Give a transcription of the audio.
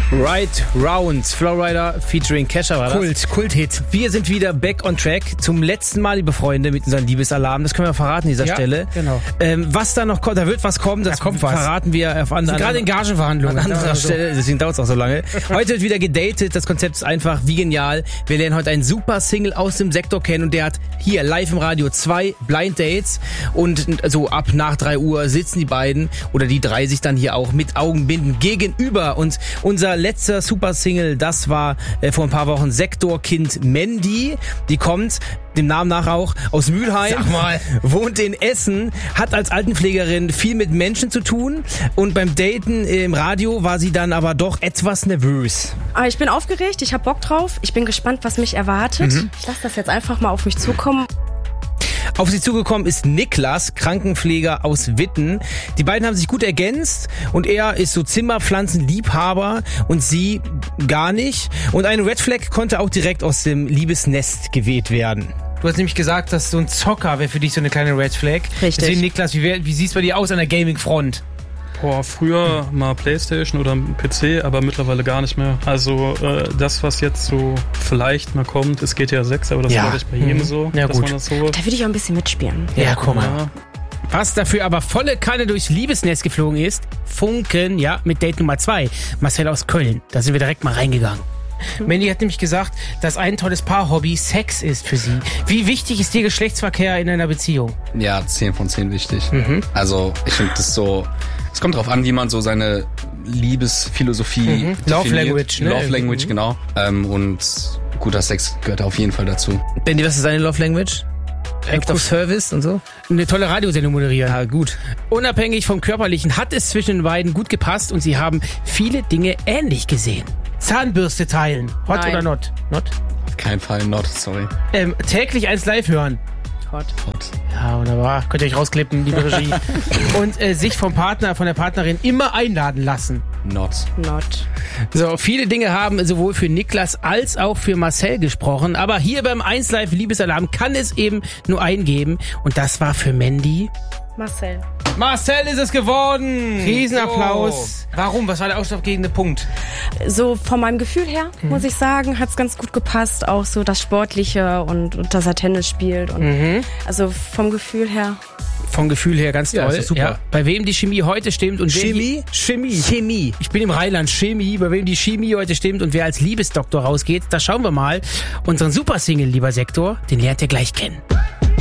Right Rounds, Flowrider featuring Kesha war das. Kult-Hit. Wir sind wieder back on track. Zum letzten Mal, liebe Freunde, mit unserem Liebesalarm. Das können wir verraten an dieser Stelle. Genau. Was da noch kommt, da wird was kommen, das verraten wir auf anderen. Gerade in Gagenverhandlungen. An anderer Stelle, deswegen dauert es auch so lange. Heute wird wieder gedatet. Das Konzept ist einfach wie genial. Wir lernen heute einen super Single aus dem Sektor kennen und der hat hier live im Radio 2 Blind Dates und so ab nach 3 Uhr sitzen die beiden oder die 3 sich dann hier auch mit Augenbinden gegenüber und unser letzter Super-Single, das war vor ein paar Wochen Sektorkind Mandy. Die kommt dem Namen nach auch aus Mülheim, Sag mal. Wohnt in Essen, hat als Altenpflegerin viel mit Menschen zu tun und beim Daten im Radio war sie dann aber doch etwas nervös. Ich bin aufgeregt, ich habe Bock drauf, ich bin gespannt, was mich erwartet. Ich lasse das jetzt einfach mal auf mich zukommen. Auf sie zugekommen ist Niklas, Krankenpfleger aus Witten. Die beiden haben sich gut ergänzt und er ist so Zimmerpflanzenliebhaber und sie gar nicht. Und eine Red Flag konnte auch direkt aus dem Liebesnest geweht werden. Du hast nämlich gesagt, dass so ein Zocker wäre für dich so eine kleine Red Flag. Richtig. Deswegen, Niklas, wie sieht's bei dir aus an der Gaming-Front? Boah, früher mal Playstation oder PC, aber mittlerweile gar nicht mehr. Also das, was jetzt so vielleicht mal kommt, ist GTA 6, aber das war nicht bei jedem so, Ja, dass gut. man das so... Da würde ich auch ein bisschen mitspielen. Ja, guck mal. Ja. Was dafür aber volle Kanne durchs Liebesnest geflogen ist, Funken, ja, mit Date Nummer 2. Marcel aus Köln. Da sind wir direkt mal reingegangen. Mandy hat nämlich gesagt, dass ein tolles Paarhobby Sex ist für sie. Wie wichtig ist dir Geschlechtsverkehr in einer Beziehung? Ja, 10 von 10 wichtig. Also ich finde das so, es kommt drauf an, wie man so seine Liebesphilosophie Love definiert. Language, ne? Love Language, genau. Und guter Sex gehört auf jeden Fall dazu. Benni, was ist deine Love Language? Act of Service und so? Eine tolle Radiosendung moderieren. Ja, gut. Unabhängig vom Körperlichen hat es zwischen den beiden gut gepasst und sie haben viele Dinge ähnlich gesehen. Zahnbürste teilen. Hot Nein. oder not? Not? Auf keinen Fall not, sorry. Täglich eins live hören. Hot. Ja, wunderbar. Könnt ihr euch rausklippen, liebe Regie. Und sich vom Partner, von der Partnerin immer einladen lassen. Not. So, viele Dinge haben sowohl für Niklas als auch für Marcel gesprochen, aber hier beim 1 Live Liebesalarm kann es eben nur einen geben und das war für Mandy. Marcel. Marcel ist es geworden! Riesenapplaus. Warum? Was war der ausschlaggebende Punkt? So von meinem Gefühl her, muss ich sagen, hat's ganz gut gepasst. Auch so das Sportliche und dass er Tennis spielt. Und also vom Gefühl her. Vom Gefühl her ganz toll. Ja, ist super. Ja. Bei wem die Chemie heute stimmt und Chemie? Chemie. Ich bin im Rheinland. Chemie. Bei wem die Chemie heute stimmt und wer als Liebesdoktor rausgeht, das schauen wir mal. Unseren Super-Single, lieber Sektor, den lernt ihr gleich kennen.